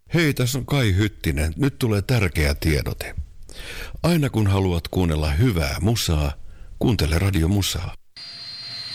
Hei, tässä on Kai Hyttinen. Nyt tulee tärkeä tiedote. Aina kun haluat kuunnella hyvää musaa, kuuntele Radio Musaa.